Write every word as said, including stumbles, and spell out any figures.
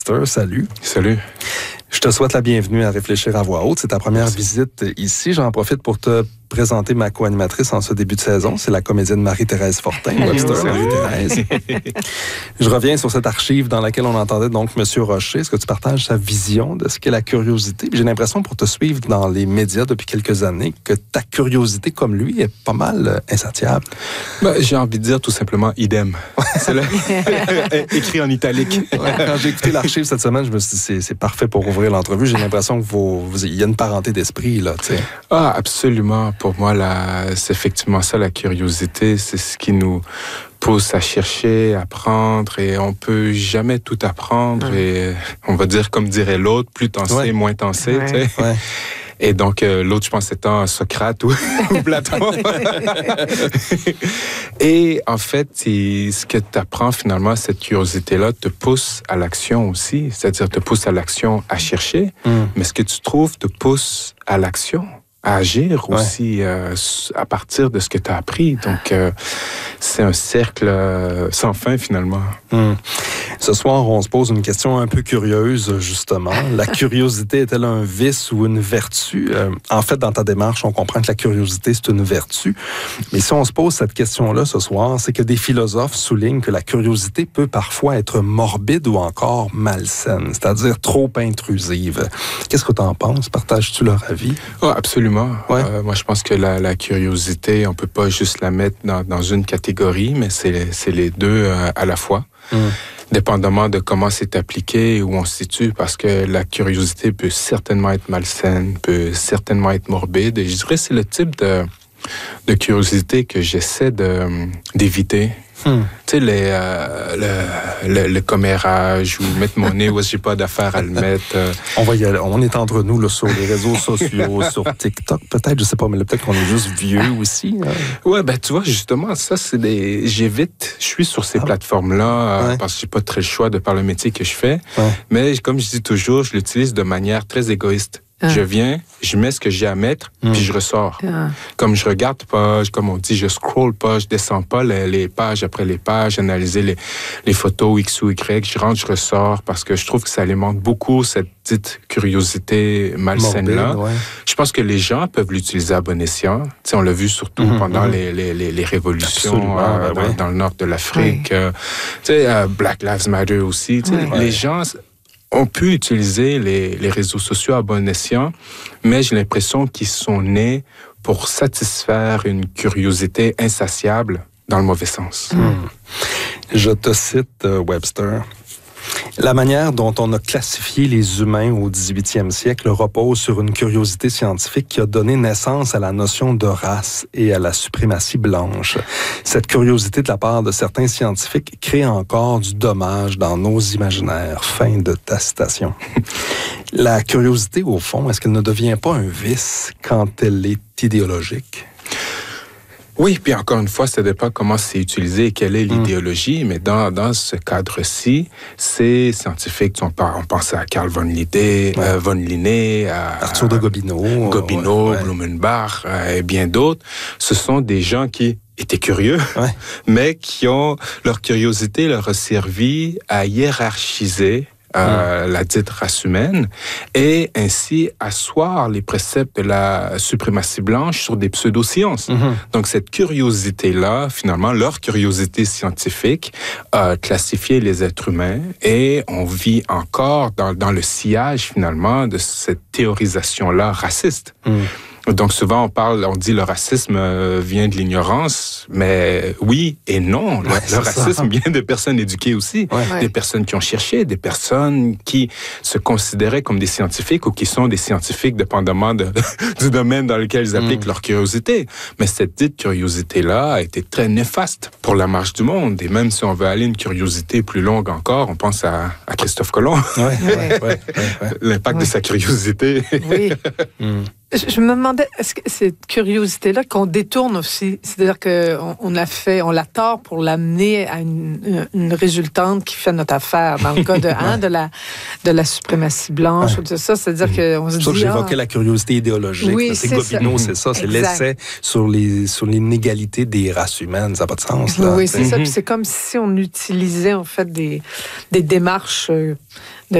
Salut. Salut. Je te souhaite la bienvenue à Réfléchir à voix haute. C'est ta première Merci. visite ici. J'en profite pour te présenter ma co-animatrice en ce début de saison. C'est la comédienne Marie-Thérèse Fortin. Webster. Salut Thérèse. Je reviens sur cette archive dans laquelle on entendait donc M. Rocher. Est-ce que tu partages sa vision de ce qu'est la curiosité? Puis j'ai l'impression, pour te suivre dans les médias depuis quelques années, que ta curiosité, comme lui, est pas mal euh, insatiable. Ben, j'ai envie de dire tout simplement idem. C'est là. Écrit en italique. Ouais, quand j'ai écouté l'archive cette semaine, je me suis dit, c'est, c'est parfait pour ouvrir l'entrevue. J'ai l'impression que vous, vous, il y a une parenté d'esprit, là, tu sais. Ah, absolument. Pour moi, la, c'est effectivement ça, la curiosité. C'est ce qui nous pousse à chercher, à apprendre, et on peut jamais tout apprendre. Mmh. Et on va dire, comme dirait l'autre, plus t'en ouais. sais, moins t'en sais, ouais. tu sais. Ouais. Et donc, euh, l'autre, je pense, étant Socrate ou, ou Platon. Et en fait, ce que tu apprends finalement, cette curiosité-là, te pousse à l'action aussi. C'est-à-dire, te pousse à l'action à chercher. Mm. Mais ce que tu trouves te pousse à l'action, à agir ouais. aussi euh, à partir de ce que tu as appris. Donc, euh, c'est un cercle euh, sans fin, finalement. Mm. Ce soir, on se pose une question un peu curieuse, justement. La curiosité est-elle un vice ou une vertu? Euh, en fait, dans ta démarche, on comprend que la curiosité, c'est une vertu. Mais si on se pose cette question-là ce soir, c'est que des philosophes soulignent que la curiosité peut parfois être morbide ou encore malsaine, c'est-à-dire trop intrusive. Qu'est-ce que tu en penses? Partages-tu leur avis? Oh, absolument. Ouais. Euh, moi, je pense que la, la curiosité, on peut pas juste la mettre dans, dans une catégorie, mais c'est, c'est les deux euh, à la fois. Mm. Dépendamment de comment c'est appliqué et où on se situe, parce que la curiosité peut certainement être malsaine, peut certainement être morbide. Et je dirais que c'est le type de, de curiosité que j'essaie de, d'éviter. Hmm. Tu sais, les, euh, le, le, le commérage ou mettre mon nez où j'ai pas d'affaires à le mettre. Euh. On va y aller. On est entre nous là, sur les réseaux sociaux, sur TikTok peut-être, je sais pas, mais là, peut-être qu'on est juste vieux aussi. Hein. Ouais, ben tu vois, justement, ça, c'est des... J'évite, je suis sur ces ah. plateformes-là euh, ouais. parce que j'ai pas très le choix de par le métier que je fais. Ouais. Mais comme je dis toujours, je l'utilise de manière très égoïste. Ah. Je viens, je mets ce que j'ai à mettre, mmh. puis je ressors. Ah. Comme je regarde pas, comme on dit, je scroll pas, je descends pas les, les pages après les pages, analyser les, les photos X ou Y. Je rentre, je ressors, parce que je trouve que ça alimente beaucoup cette dite curiosité malsaine-là. Ouais. Je pense que les gens peuvent l'utiliser à bon escient. T'sais, on l'a vu surtout mmh, pendant mmh. Les, les, les, les révolutions euh, dans, ouais. dans le nord de l'Afrique. Oui. Euh, euh, Black Lives Matter aussi. Oui. Les ouais. gens... On peut utiliser les, les réseaux sociaux à bon escient, mais j'ai l'impression qu'ils sont nés pour satisfaire une curiosité insatiable dans le mauvais sens. Mmh. Je te cite, euh, Webster. La manière dont on a classifié les humains au dix-huitième siècle repose sur une curiosité scientifique qui a donné naissance à la notion de race et à la suprématie blanche. Cette curiosité de la part de certains scientifiques crée encore du dommage dans nos imaginaires. Fin de ta citation. La curiosité, au fond, est-ce qu'elle ne devient pas un vice quand elle est idéologique? Oui, puis encore une fois, ça dépend comment c'est utilisé et quelle est l'idéologie, mmh. mais dans, dans ce cadre-ci, c'est scientifique. On, on pense à Carl von Linné, ouais. euh, von Linné, à Arthur de Gobineau, Gobineau, ouais. Blumenbach euh, et bien d'autres. Ce sont des gens qui étaient curieux, ouais. mais qui ont, leur curiosité leur a servi à hiérarchiser Euh, mmh. la dite race humaine, et ainsi asseoir les préceptes de la suprématie blanche sur des pseudosciences. Mmh. Donc cette curiosité-là, finalement, leur curiosité scientifique a classifié les êtres humains, et on vit encore dans, dans le sillage, finalement, de cette théorisation-là raciste. Mmh. Donc souvent on parle, on dit le racisme vient de l'ignorance, mais oui et non. Ouais, le racisme ça. vient de personnes éduquées aussi, ouais. des personnes qui ont cherché, des personnes qui se considéraient comme des scientifiques ou qui sont des scientifiques dépendamment de, du domaine dans lequel ils appliquent mm. leur curiosité. Mais cette dite curiosité-là a été très néfaste pour la marche du monde. Et même si on veut aller une curiosité plus longue encore, on pense à, à Christophe Colomb. Ouais, ouais, ouais, ouais. L'impact ouais. de sa curiosité. Oui. mm. Je me demandais, est-ce que cette curiosité-là qu'on détourne aussi, c'est-à-dire qu'on on a fait, on l'a tort pour l'amener à une, une résultante qui fait notre affaire, dans le cas de, hein, de, la, de la suprématie blanche, ouais. ou de ça, c'est-à-dire qu'on se dit... Ça, j'évoquais ah, la curiosité idéologique, oui, c'est, c'est Gobineau, ça. c'est ça, c'est exact. l'essai sur, les, sur l'inégalité des races humaines, ça n'a pas de sens. Là, oui, c'est mm-hmm. ça, puis c'est comme si on utilisait en fait des, des démarches... Euh,